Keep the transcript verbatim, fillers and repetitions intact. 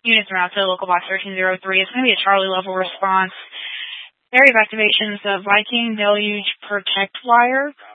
Units around to local box thirteen oh three. It's going to be a Charlie level response. Area of activations of Viking, Deluge, Protect Wire.